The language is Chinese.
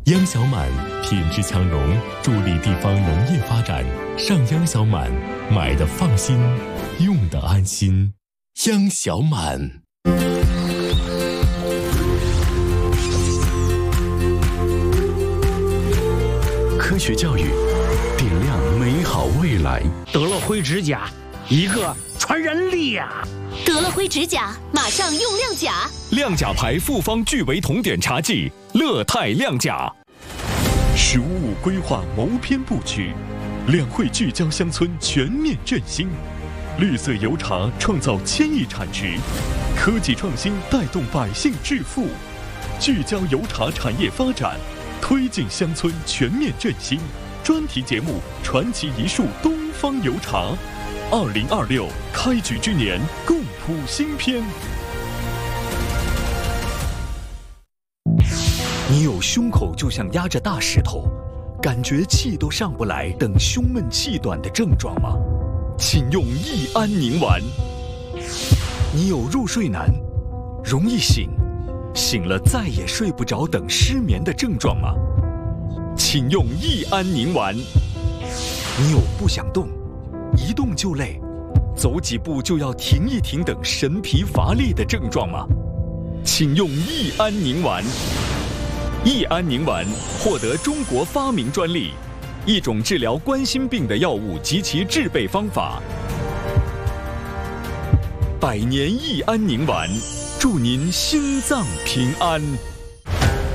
央小满品质强农，助力地方农业发展。上央小满，买的放心，用的安心。央小满。科学教育，点亮美好未来。 得了灰指甲，一个传染力呀！ 得了灰指甲，马上用亮甲。 亮甲牌复方聚维酮碘茶剂，乐泰亮甲。“15+5”规划谋篇布局，两会聚焦乡村全面振兴，绿色油茶创造1000亿产值，科技创新带动百姓致富，聚焦油茶产业发展，推进乡村全面振兴。专题节目《传奇一树东方油茶》，2026开局之年，共谱新篇。 你有胸口就像压着大石头，感觉气都上不来等胸闷气短的症状吗？请用益安宁丸。你有入睡难、容易醒了再也睡不着等失眠的症状吗？请用益安宁丸。你有不想动、一动就累、走几步就要停一停等神疲乏力的症状吗？请用益安宁丸。益安宁丸获得中国发明专利，一种治疗冠心病的药物及其制备方法。100年益安宁丸，祝您心脏平安。